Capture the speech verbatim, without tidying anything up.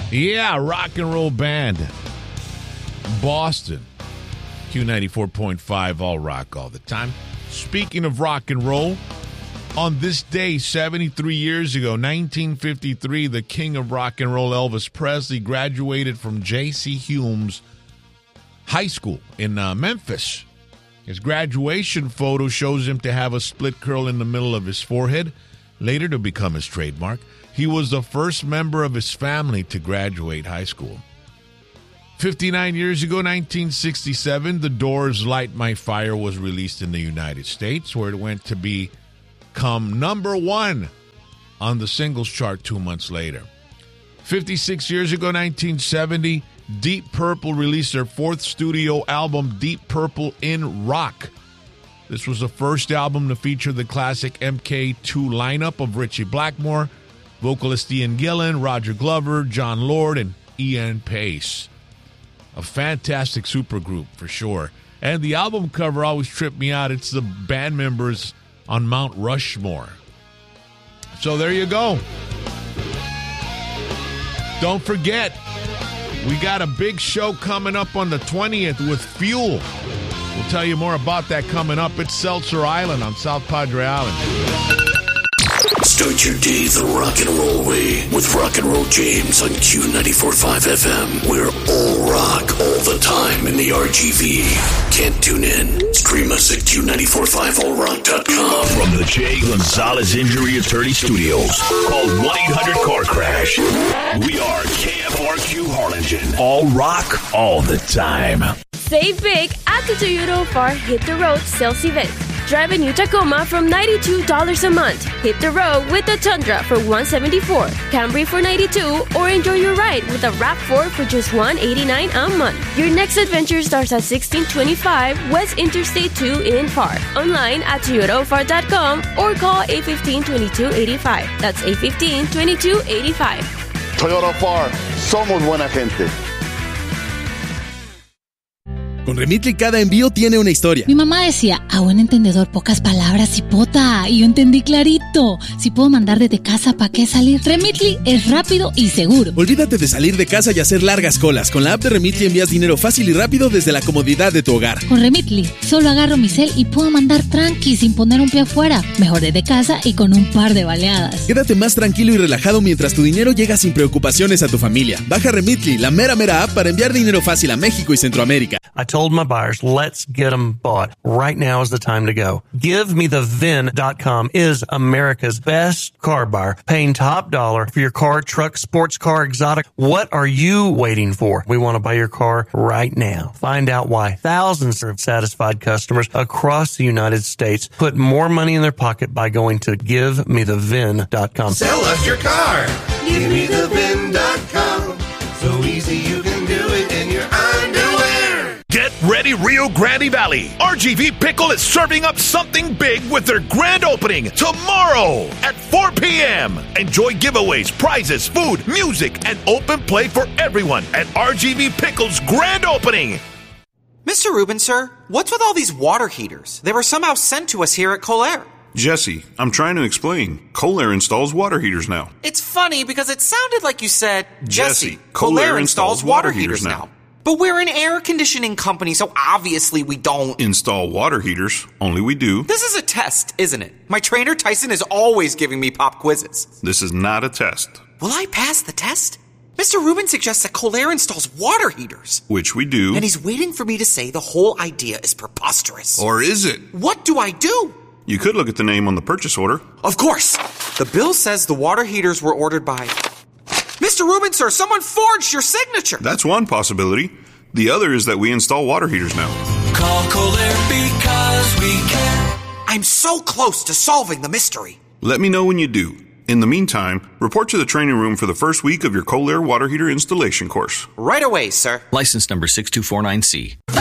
Yeah, rock and roll band. Boston. Q ninety-four point five, all rock all the time. Speaking of rock and roll, on this day, seventy-three years ago, nineteen fifty-three, the king of rock and roll, Elvis Presley, graduated from J C. Humes High School in uh, Memphis. His graduation photo shows him to have a split curl in the middle of his forehead, later to become his trademark. He was the first member of his family to graduate high school. fifty-nine years ago, nineteen sixty-seven, The Doors' Light My Fire was released in the United States, where it went to become number one on the singles chart two months later. fifty-six years ago, nineteen seventy, Deep Purple released their fourth studio album, Deep Purple in Rock. This was the first album to feature the classic M K two lineup of Ritchie Blackmore, vocalist Ian Gillan, Roger Glover, John Lord, and Ian Pace. A fantastic supergroup for sure. And the album cover always tripped me out. It's the band members on Mount Rushmore. So there you go. Don't forget, we got a big show coming up on the twentieth with Fuel. We'll tell you more about that coming up. It's Seltzer Island on South Padre Island. Start your day the rock and roll way with Rock and Roll James on Q ninety-four point five F M. We're all rock all the time in the R G V. Can't tune in? Stream us at Q nine four five all rock dot com. From the Jay Gonzalez Injury Attorney Studios, call one eight hundred car crash. We are K F R Q Harlingen. All rock all the time. Save big at the Toyota Far Hit the Road sales event. Drive a new Tacoma from ninety-two dollars a month. Hit the road with the Tundra for one hundred seventy-four dollars, Camry for ninety-two dollars, or enjoy your ride with a RAV four for just one hundred eighty-nine dollars a month. Your next adventure starts at sixteen twenty-five West Interstate two in Far. Online at toyota far dot com or call eight one five, two two eight five. That's eight one five, two two eight five. Toyota Far, somos buena gente. Con Remitly cada envío tiene una historia. Mi mamá decía, a buen entendedor, pocas palabras y pota. Y yo entendí clarito. Si puedo mandar desde casa, ¿para qué salir? Remitly es rápido y seguro. Olvídate de salir de casa y hacer largas colas. Con la app de Remitly envías dinero fácil y rápido desde la comodidad de tu hogar. Con Remitly, solo agarro mi cel y puedo mandar tranqui sin poner un pie afuera. Mejor desde casa y con un par de baleadas. Quédate más tranquilo y relajado mientras tu dinero llega sin preocupaciones a tu familia. Baja Remitly, la mera mera app para enviar dinero fácil a México y Centroamérica. I told my buyers, let's get them bought. Right now is the time to go. Give Me The Vin dot com is America's best car buyer, paying top dollar for your car, truck, sports car, exotic. What are you waiting for? We want to buy your car right now. Find out why thousands of satisfied customers across the United States put more money in their pocket by going to Give Me The Vin dot com. Sell us your car. Give Me The Vin dot com. So easy you can do it in your underwear. Get ready, Rio Grande Valley. R G V Pickle is serving up something big with their grand opening tomorrow at four p.m. Enjoy giveaways, prizes, food, music, and open play for everyone at R G V Pickle's grand opening. Mister Rubin, sir, what's with all these water heaters? They were somehow sent to us here at Colair. Jesse, I'm trying to explain. Colair installs water heaters now. It's funny because it sounded like you said, Jesse, Jesse Colair, Colair installs water heaters, heaters now. now. But we're an air conditioning company, so obviously we don't install water heaters. Only we do. This is a test, isn't it? My trainer Tyson is always giving me pop quizzes. This is not a test. Will I pass the test? Mister Rubin suggests that Colair installs water heaters. Which we do. And he's waiting for me to say the whole idea is preposterous. Or is it? What do I do? You could look at the name on the purchase order. Of course. The bill says the water heaters were ordered by... Mister Rubin, sir, someone forged your signature. That's one possibility. The other is that we install water heaters now. Call Colair because we care. I'm so close to solving the mystery. Let me know when you do. In the meantime, report to the training room for the first week of your Colair water heater installation course. Right away, sir. License number six two four nine C.